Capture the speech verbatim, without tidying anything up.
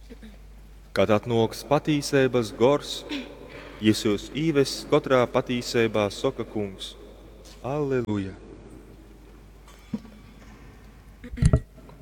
Kad atnāks patīsības gors, Jēzus īves katrā patīsībā saka kungs. Alleluja!